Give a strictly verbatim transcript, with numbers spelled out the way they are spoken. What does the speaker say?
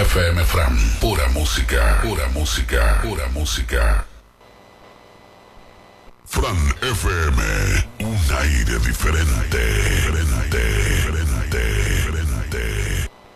F M Fran, pura música, pura música, pura música. Fran F M, un aire diferente, diferente.